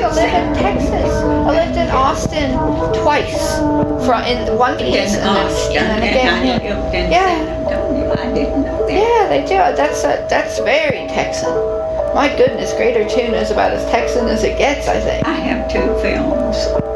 to live in Texas. I lived in Austin twice, in one piece, and then again here. I didn't know that. Yeah, they do. That's very Texan. My goodness, Greater Tune is about as Texan as it gets, I think. I have 2 films.